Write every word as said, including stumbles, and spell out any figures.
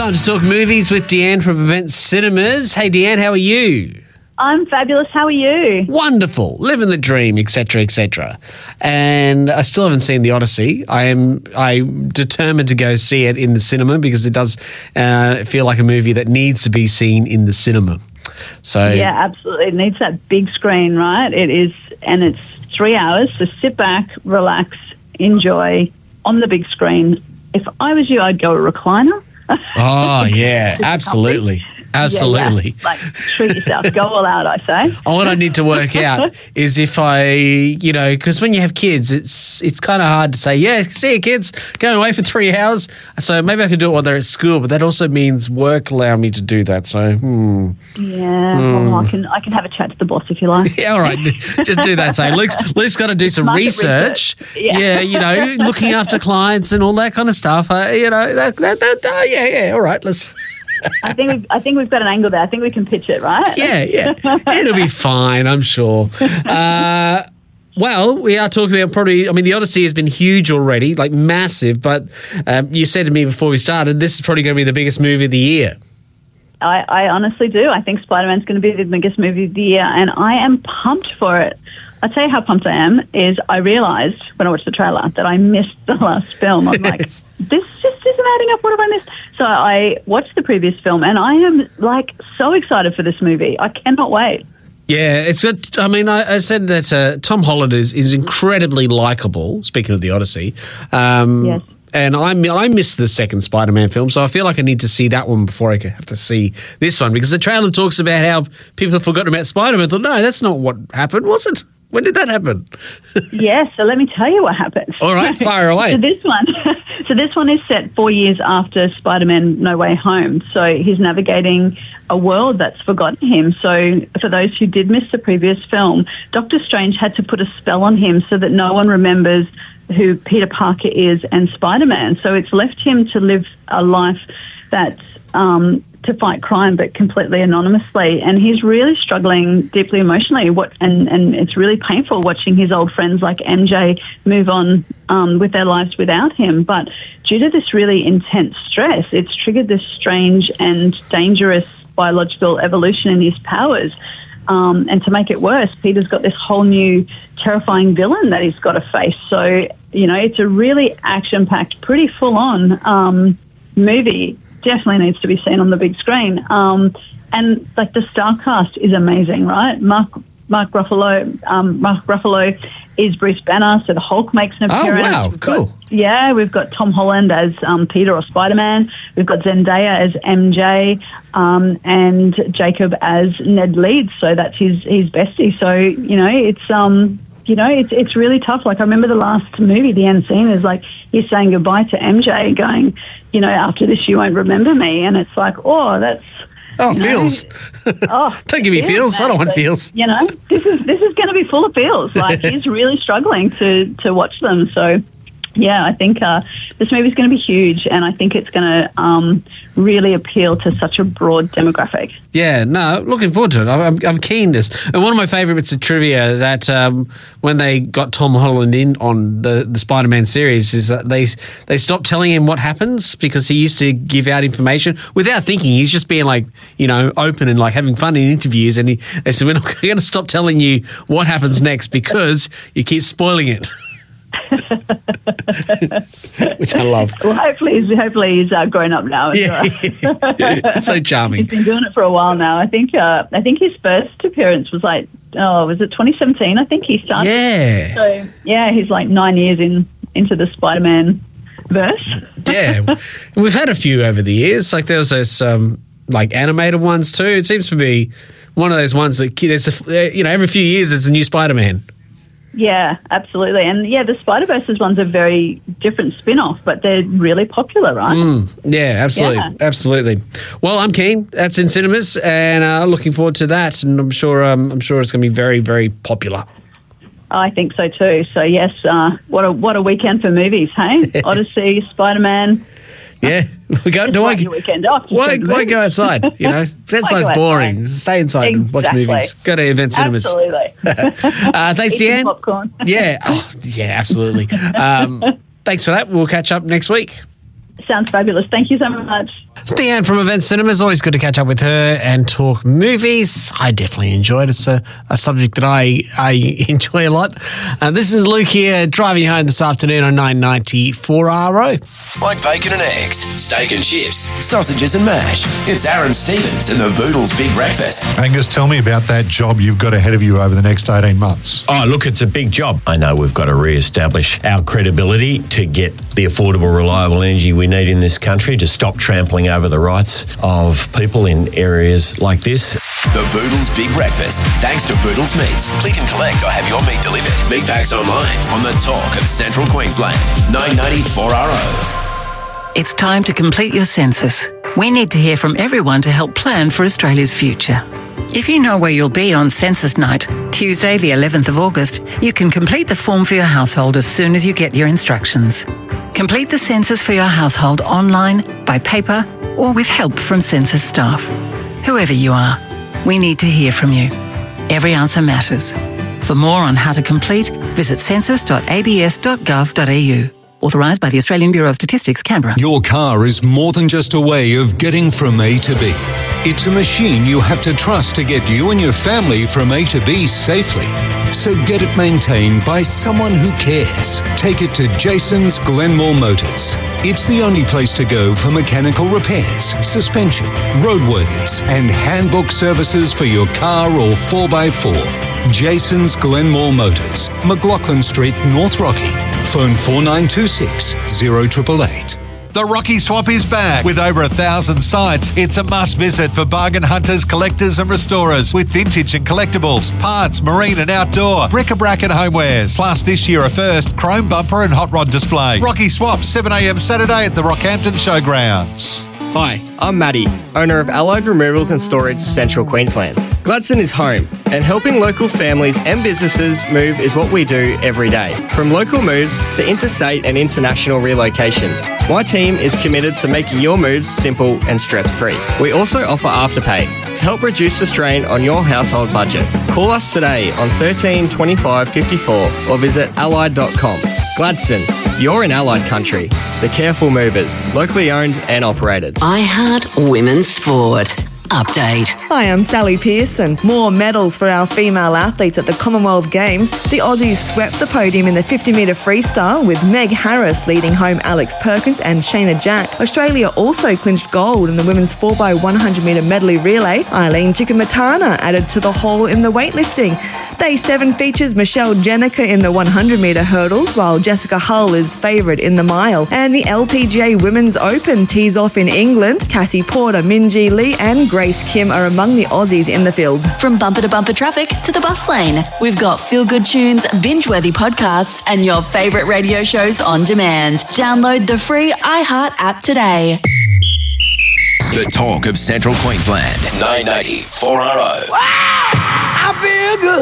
Time to talk movies with Deanne from Event Cinemas. Hey, Deanne, how are you? I'm fabulous. How are you? Wonderful. Living the dream, et cetera, et cetera. And I still haven't seen The Odyssey. I am I'm determined to go see it in the cinema because it does uh, feel like a movie that needs to be seen in the cinema. So yeah, absolutely. It needs that big screen, right? It is, and it's three hours. So sit back, relax, enjoy on the big screen. If I was you, I'd go a recliner. Oh, yeah, absolutely. Absolutely. Yeah, yeah. Like, treat yourself. Go all out, I say. Oh, what I need to work out is if I, you know, because when you have kids, it's it's kind of hard to say, yeah, see you kids, going away for three hours. So maybe I could do it while they're at school, but that also means work allow me to do that. So, hmm. Yeah, Hmm. well, I can I can have a chat to the boss if you like. Yeah, all right. Just do that. So Luke's, Luke's got to do some Market research. research. Yeah. Yeah, you know, looking after clients and all that kind of stuff. Uh, you know, that, that, that, uh, yeah, yeah, all right, let's... I think we've, I think we've got an angle there. I think we can pitch it, right? Yeah, yeah. It'll be fine, I'm sure. Uh, well, we are talking about probably, I mean, The Odyssey has been huge already, like massive, but um, you said to me before we started, this is probably going to be the biggest movie of the year. I, I honestly do. I think Spider-Man's going to be the biggest movie of the year, and I am pumped for it. I'll tell you how pumped I am is I realised when I watched the trailer that I missed the last film. I'm like, this just isn't adding up. What have I missed? So I watched the previous film, and I am, like, so excited for this movie. I cannot wait. Yeah, it's good. I mean, I, I said that uh, Tom Holland is, is incredibly likeable, speaking of The Odyssey. Um, Yes. And I, I missed the second Spider-Man film, so I feel like I need to see that one before I have to see this one, because the trailer talks about how people have forgotten about Spider-Man. I thought, no, that's not what happened, was it? When did that happen? Yes, so let me tell you what happened. All right, fire away. So this one, so this one is set four years after Spider-Man No Way Home. So he's navigating a world that's forgotten him. So for those who did miss the previous film, Doctor Strange had to put a spell on him so that no one remembers who Peter Parker is and Spider-Man. So it's left him to live a life that's um, to fight crime, but completely anonymously. And he's really struggling deeply emotionally. What and, and it's really painful watching his old friends like M J move on um, with their lives without him. But due to this really intense stress, it's triggered this strange and dangerous biological evolution in his powers. Um, and to make it worse, Peter's got this whole new terrifying villain that he's got to face. So, you know, it's a really action-packed, pretty full-on um, movie. Definitely needs to be seen on the big screen. Um, and, like, the star cast is amazing, right? Mark Mark Ruffalo, um, Mark Ruffalo is Bruce Banner, so the Hulk makes an appearance. Oh, wow, We've cool. Got, yeah, we've got Tom Holland as um, Peter or Spider-Man. We've got Zendaya as M J um, and Jacob as Ned Leeds, so that's his, his bestie. So, you know, it's... Um, You know, it's it's really tough. Like, I remember the last movie, the end scene is like he's saying goodbye to M J, going, you know, after this you won't remember me. And it's like, oh, that's... Oh, you know, feels. Oh, Don't give me feels. man, I don't want but, feels. You know, this is this is going to be full of feels. Like, he's really struggling to, to watch them. So, yeah, I think uh, this movie's going to be huge, and I think it's going to um, really appeal to such a broad demographic. Yeah, no, looking forward to it. I'm, I'm keen to. And one of my favourite bits of trivia that um, when they got Tom Holland in on the, the Spider-Man series is that they they stopped telling him what happens because he used to give out information without thinking. He's just being like, you know, open and like having fun in interviews. And he, they said, we're not going to stop telling you what happens next because you keep spoiling it. Which I love. Well, hopefully he's, hopefully he's uh, grown up now. Yeah, it's so charming. He's been doing it for a while now. I think uh, I think his first appearance was like, oh, was it twenty seventeen? I think he started. Yeah. So, yeah, he's like nine years in into the Spider-Man verse. Yeah. We've had a few over the years. Like, there was those, um, like, animated ones too. It seems to be one of those ones that, there's a, you know, every few years there's a new Spider-Man. Yeah, absolutely. And, yeah, the Spider-Verse ones are very different spin-off, but they're really popular, right? Mm, yeah, absolutely. Yeah. Absolutely. Well, I'm keen. That's in cinemas, and uh, looking forward to that. And I'm sure um, I'm sure it's going to be very, very popular. I think so too. So, yes, uh, what a what a weekend for movies, hey? Odyssey, Spider-Man. Yeah. We go, do I, your weekend off. Just why, go to why movies. go outside? You know, outside's outside? boring. Stay inside and watch Exactly. movies. Go to Event Cinemas. Absolutely. uh, thanks, Eat some Deanne. popcorn. Yeah. Oh, yeah, absolutely. Um, thanks for that. We'll catch up next week. Sounds fabulous. Thank you so much. It's Deanne from Event Cinemas. Always good to catch up with her and talk movies. I definitely enjoyed it. It's a, a subject that I, I enjoy a lot. Uh, this is Luke here, driving home this afternoon on nine ninety four R O. Like bacon and eggs, steak and chips, sausages and mash. It's Aaron Stevens and the Boodles Big Breakfast. Angus, tell me about that job you've got ahead of you over the next eighteen months. Oh, look, it's a big job. I know we've got to re-establish our credibility to get the affordable, reliable energy we need in this country, to stop trampling over the rights of people in areas like this. The Boodles Big Breakfast, thanks to Boodles Meats. Click and collect or have your meat delivered. Big packs online on the talk of Central Queensland. nine ninety-four R O. It's time to complete your census. We need to hear from everyone to help plan for Australia's future. If you know where you'll be on census night, Tuesday the eleventh of August, you can complete the form for your household as soon as you get your instructions. Complete the census for your household online, by paper, or with help from census staff. Whoever you are, we need to hear from you. Every answer matters. For more on how to complete, visit census dot a b s dot gov dot a u. Authorised by the Australian Bureau of Statistics, Canberra. Your car is more than just a way of getting from A to B. It's a machine you have to trust to get you and your family from A to B safely. So get it maintained by someone who cares. Take it to Jason's Glenmore Motors. It's the only place to go for mechanical repairs, suspension, roadworthies, and handbook services for your car or four by four. Jason's Glenmore Motors, McLaughlin Street, North Rocky. Phone four nine two six, zero eight eight eight. The Rocky Swap is back with over a thousand sites. It's a must visit for bargain hunters, collectors and restorers with vintage and collectibles, parts, marine and outdoor, bric-a-brac and homewares. Plus this year a first, chrome bumper and hot rod display. Rocky Swap, seven a m Saturday at the Rockhampton Showgrounds. Hi, I'm Matty, owner of Allied Removals and Storage, Central Queensland. Gladstone is home, and helping local families and businesses move is what we do every day. From local moves to interstate and international relocations, my team is committed to making your moves simple and stress-free. We also offer Afterpay to help reduce the strain on your household budget. Call us today on thirteen twenty-five fifty-four or visit allied dot com. Gladstone, you're in Allied country. The Careful Movers, locally owned and operated. iHeart Women's Sport. Update. Hi, I'm Sally Pearson. More medals for our female athletes at the Commonwealth Games. The Aussies swept the podium in the fifty metre freestyle with Meg Harris leading home Alex Perkins and Shayna Jack. Australia also clinched gold in the women's four by one hundred metre medley relay. Eileen Chikamatana added to the haul in the weightlifting. Day seven features Michelle Jenica in the one hundred metre hurdles, while Jessica Hull is favourite in the mile. And the L P G A Women's Open tees off in England. Cassie Porter, Minjee Lee and Grace Kim are among the Aussies in the field. From bumper to bumper traffic to the bus lane, we've got feel-good tunes, binge-worthy podcasts and your favourite radio shows on demand. Download the free iHeart app today. The talk of Central Queensland. nine ninety-four R O. Wow! I feel good.